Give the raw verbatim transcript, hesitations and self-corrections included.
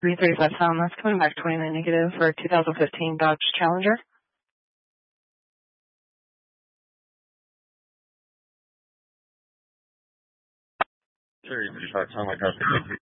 three thirty-five Sound, that's coming back twenty-nine negative for two thousand fifteen Dodge Challenger. three thirty-five Sound, like